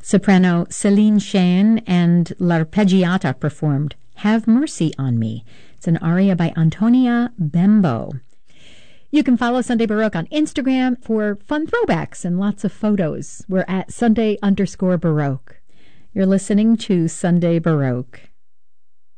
Soprano Celine Cheyne and L'Arpeggiata performed Have Mercy on Me. It's an aria by Antonia Bembo. You can follow Sunday Baroque on Instagram for fun throwbacks and lots of photos. We're at Sunday_Baroque. You're listening to Sunday Baroque.